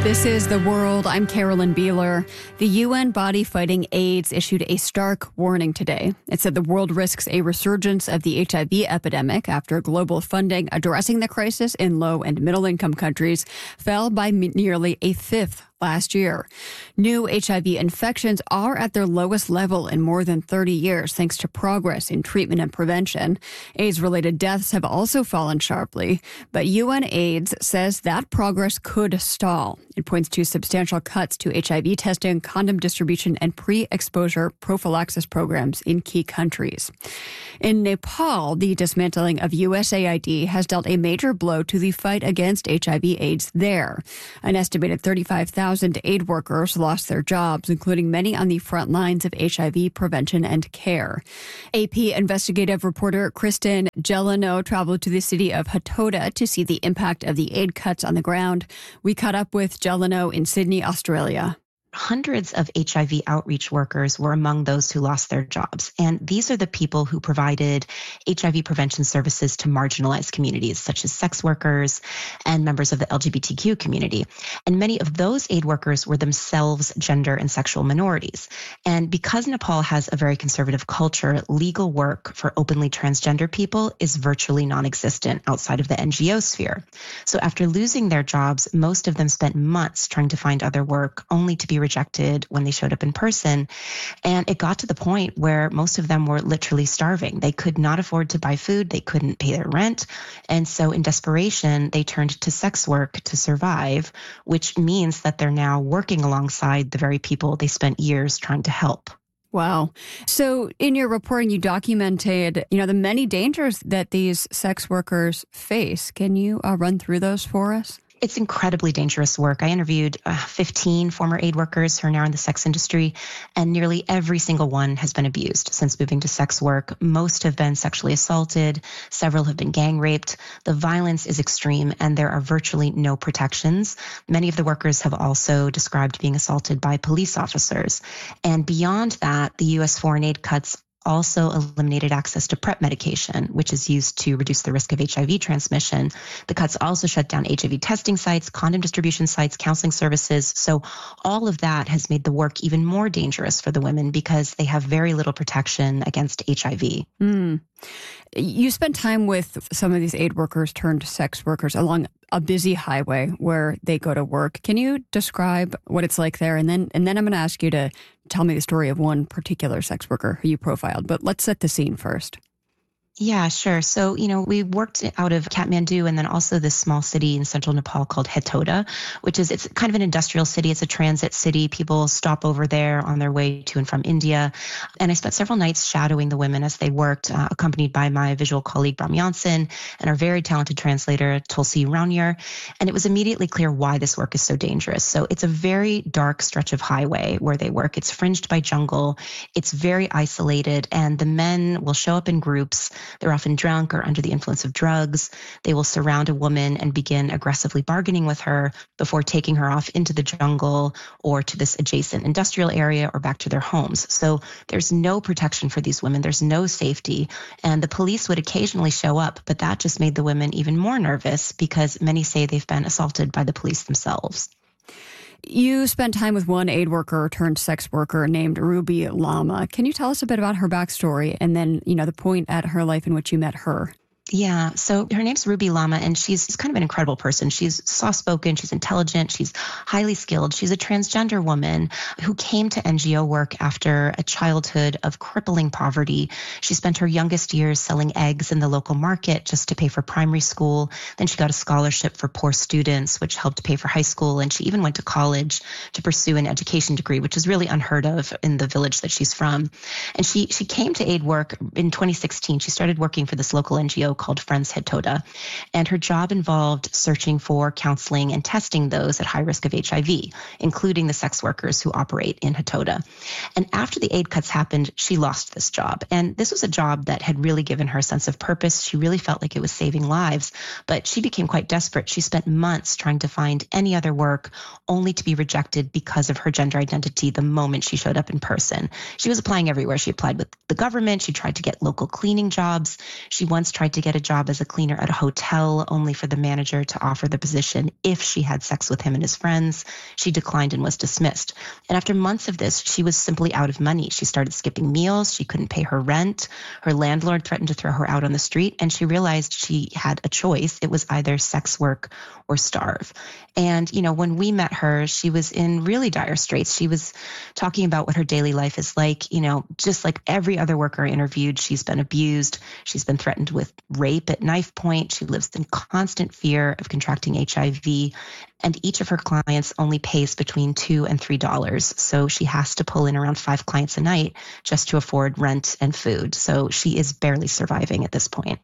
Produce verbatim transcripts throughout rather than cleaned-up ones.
This is The World. I'm Carolyn Beeler. The U N body fighting AIDS issued a stark warning today. It said the world risks a resurgence of the H I V epidemic after global funding addressing the crisis in low and middle income countries fell by nearly a fifth last year. New H I V infections are at their lowest level in more than thirty years, thanks to progress in treatment and prevention. AIDS-related deaths have also fallen sharply, but U N AIDS says that progress could stall. It points to substantial cuts to H I V testing, condom distribution, and pre-exposure prophylaxis programs in key countries. In Nepal, the dismantling of U S A I D has dealt a major blow to the fight against H I V AIDS there. An estimated thirty-five thousand aid workers lost their jobs, including many on the front lines of H I V prevention and care. A P investigative reporter Kristen Gelano traveled to the city of Hatoda to see the impact of the aid cuts on the ground. We caught up with Gelano in Sydney, Australia. Hundreds of H I V outreach workers were among those who lost their jobs. And these are the people who provided H I V prevention services to marginalized communities, such as sex workers and members of the L G B T Q community. And many of those aid workers were themselves gender and sexual minorities. And because Nepal has a very conservative culture, legal work for openly transgender people is virtually non-existent outside of the N G O sphere. So after losing their jobs, most of them spent months trying to find other work, only to be rejected when they showed up in person. And it got to the point where most of them were literally starving. They could not afford to buy food. They couldn't pay their rent. And so in desperation, they turned to sex work to survive, which means that they're now working alongside the very people they spent years trying to help. Wow. So in your reporting, you documented, you know, the many dangers that these sex workers face. Can you uh, run through those for us? It's incredibly dangerous work. I interviewed uh, fifteen former aid workers who are now in the sex industry, and nearly every single one has been abused since moving to sex work. Most have been sexually assaulted. Several have been gang raped. The violence is extreme, and there are virtually no protections. Many of the workers have also described being assaulted by police officers. And beyond that, the U S foreign aid cuts also eliminated access to PrEP medication, which is used to reduce the risk of H I V transmission. The cuts also shut down H I V testing sites, condom distribution sites, counseling services. So all of that has made the work even more dangerous for the women because they have very little protection against H I V. Mm. You spent time with some of these aid workers turned sex workers along a busy highway where they go to work. Can you describe what it's like there? And then and then I'm going to ask you to tell me the story of one particular sex worker who you profiled. But let's set the scene first. Yeah, sure. So, you know, we worked out of Kathmandu and then also this small city in central Nepal called Hatoda, which is, it's kind of an industrial city. It's a transit city. People stop over there on their way to and from India. And I spent several nights shadowing the women as they worked, uh, accompanied by my visual colleague, Bram Janssen, and our very talented translator, Tulsi Raunier. And it was immediately clear why this work is so dangerous. So it's a very dark stretch of highway where they work. It's fringed by jungle. It's very isolated. And the men will show up in groups. They're often drunk or under the influence of drugs. They will surround a woman and begin aggressively bargaining with her before taking her off into the jungle or to this adjacent industrial area or back to their homes. So there's no protection for these women. There's no safety. And the police would occasionally show up, but that just made the women even more nervous because many say they've been assaulted by the police themselves. You spent time with one aid worker turned sex worker named Ruby Lama. Can you tell us a bit about her backstory and then, you know, the point at her life in which you met her? Yeah, so her name's Ruby Lama, and she's kind of an incredible person. She's soft-spoken, she's intelligent, she's highly skilled. She's a transgender woman who came to N G O work after a childhood of crippling poverty. She spent her youngest years selling eggs in the local market just to pay for primary school. Then she got a scholarship for poor students, which helped pay for high school, and she even went to college to pursue an education degree, which is really unheard of in the village that she's from. And she, she came to aid work in twenty sixteen. She started working for this local N G O called Friends Hatoda, and her job involved searching for, counseling, and testing those at high risk of H I V, including the sex workers who operate in Hatoda. And after the aid cuts happened, she lost this job. And this was a job that had really given her a sense of purpose. She really felt like it was saving lives, but she became quite desperate. She spent months trying to find any other work, only to be rejected because of her gender identity the moment she showed up in person. She was applying everywhere. She applied with the government. She tried to get local cleaning jobs. She once tried to get a job as a cleaner at a hotel, only for the manager to offer the position if she had sex with him and his friends. She declined and was dismissed. And after months of this, she was simply out of money. She started skipping meals. She couldn't pay her rent. Her landlord threatened to throw her out on the street, and she realized she had a choice. It was either sex work or starve. And, you know, when we met her, she was in really dire straits. She was talking about what her daily life is like. You know, just like every other worker I interviewed, she's been abused. She's been threatened with rape at knife point. She lives in constant fear of contracting H I V. And each of her clients only pays between two and three dollars. So she has to pull in around five clients a night just to afford rent and food. So she is barely surviving at this point.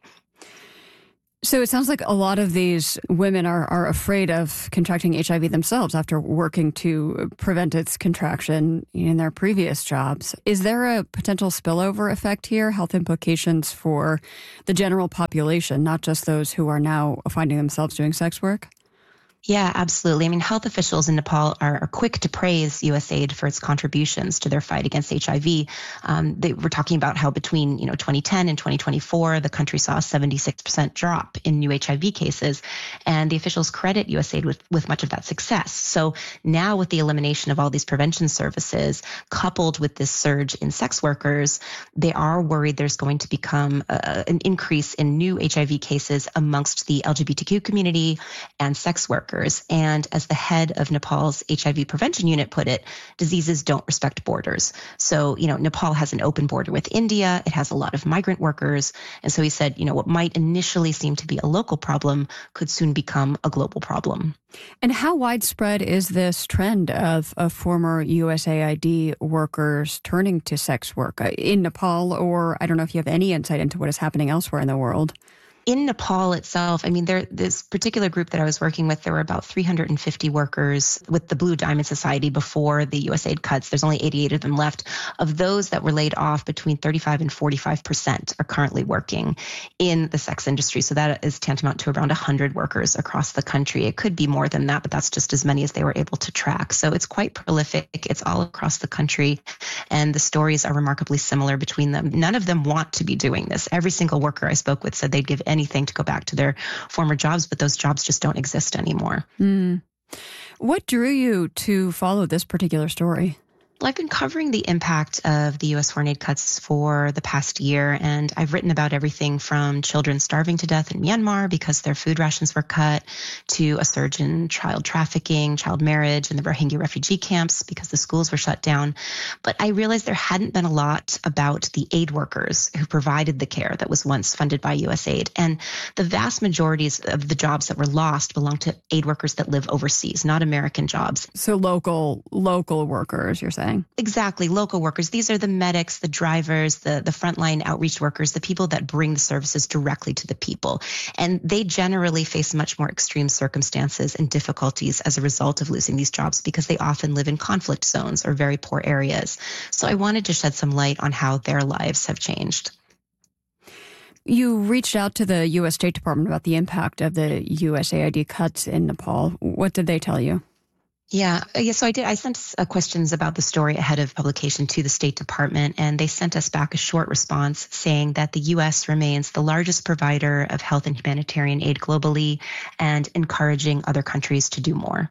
So it sounds like a lot of these women are, are afraid of contracting H I V themselves after working to prevent its contraction in their previous jobs. Is there a potential spillover effect here, health implications for the general population, not just those who are now finding themselves doing sex work? Yeah, absolutely. I mean, health officials in Nepal are, are quick to praise U S A I D for its contributions to their fight against H I V. Um, they were talking about how between, you know, twenty ten and twenty twenty-four, the country saw a seventy-six percent drop in new H I V cases, and the officials credit U S A I D with, with much of that success. So now with the elimination of all these prevention services, coupled with this surge in sex workers, they are worried there's going to become a, an increase in new H I V cases amongst the L G B T Q community and sex workers. And as the head of Nepal's H I V prevention unit put it, diseases don't respect borders. So, you know, Nepal has an open border with India. It has a lot of migrant workers. And so he said, you know, what might initially seem to be a local problem could soon become a global problem. And how widespread is this trend of, of former U S A I D workers turning to sex work in Nepal? Or I don't know if you have any insight into what is happening elsewhere in the world. In Nepal itself, I mean, there this particular group that I was working with, there were about three hundred fifty workers with the Blue Diamond Society before the U S A I D cuts. There's only eighty-eight of them left. Of those that were laid off, between thirty-five and forty-five percent are currently working in the sex industry. So that is tantamount to around one hundred workers across the country. It could be more than that, but that's just as many as they were able to track. So it's quite prolific. It's all across the country, and the stories are remarkably similar between them. None of them want to be doing this. Every single worker I spoke with said they'd give anything to go back to their former jobs, but those jobs just don't exist anymore. Mm. What drew you to follow this particular story? Well, I've been covering the impact of the U S foreign aid cuts for the past year, and I've written about everything from children starving to death in Myanmar because their food rations were cut, to a surge in child trafficking, child marriage in the Rohingya refugee camps because the schools were shut down. But I realized there hadn't been a lot about the aid workers who provided the care that was once funded by U S A I D. And the vast majorities of the jobs that were lost belong to aid workers that live overseas, not American jobs. So local, local workers, you're saying? Exactly. Local workers. These are the medics, the drivers, the, the frontline outreach workers, the people that bring the services directly to the people. And they generally face much more extreme circumstances and difficulties as a result of losing these jobs because they often live in conflict zones or very poor areas. So I wanted to shed some light on how their lives have changed. You reached out to the U S State Department about the impact of the U S A I D cuts in Nepal. What did they tell you? Yeah, yeah. So I did. I sent uh, questions about the story ahead of publication to the State Department, and they sent us back a short response saying that the U S remains the largest provider of health and humanitarian aid globally and encouraging other countries to do more.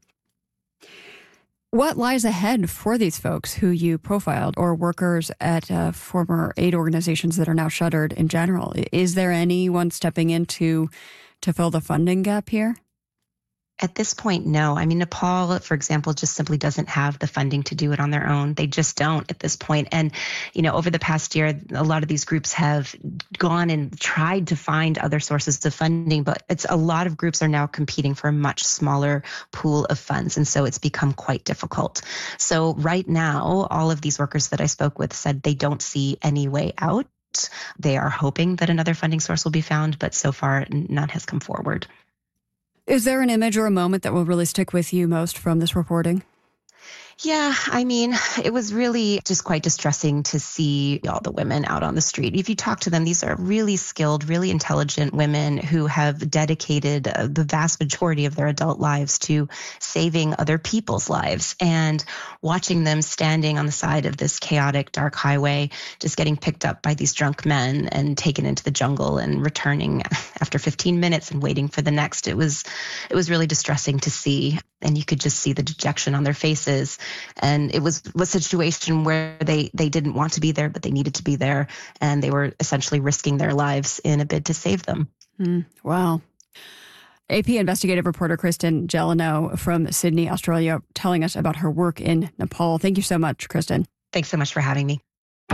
What lies ahead for these folks who you profiled, or workers at uh, former aid organizations that are now shuttered in general? Is there anyone stepping in to, to fill the funding gap here? At this point, no. I mean, Nepal, for example, just simply doesn't have the funding to do it on their own. They just don't at this point. And, you know, over the past year, a lot of these groups have gone and tried to find other sources of funding, but it's a lot of groups are now competing for a much smaller pool of funds. And so it's become quite difficult. So right now, all of these workers that I spoke with said they don't see any way out. They are hoping that another funding source will be found, but so far none has come forward. Is there an image or a moment that will really stick with you most from this reporting? Yeah, I mean, it was really just quite distressing to see all the women out on the street. If you talk to them, these are really skilled, really intelligent women who have dedicated uh, the vast majority of their adult lives to saving other people's lives. And watching them standing on the side of this chaotic, dark highway, just getting picked up by these drunk men and taken into the jungle and returning after fifteen minutes and waiting for the next, it was, it was really distressing to see. And you could just see the dejection on their faces. And it was a situation where they, they didn't want to be there, but they needed to be there. And they were essentially risking their lives in a bid to save them. Mm, wow. A P investigative reporter Kristen Gelano from Sydney, Australia, telling us about her work in Nepal. Thank you so much, Kristen. Thanks so much for having me.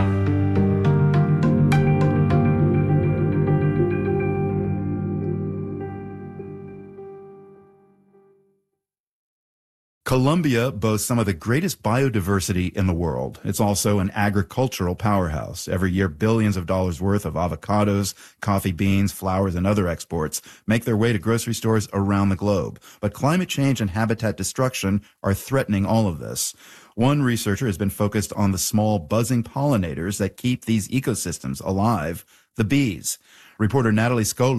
Colombia boasts some of the greatest biodiversity in the world. It's also an agricultural powerhouse. Every year, billions of dollars worth of avocados, coffee beans, flowers, and other exports make their way to grocery stores around the globe. But climate change and habitat destruction are threatening all of this. One researcher has been focused on the small buzzing pollinators that keep these ecosystems alive, the bees. Reporter Natalie Scola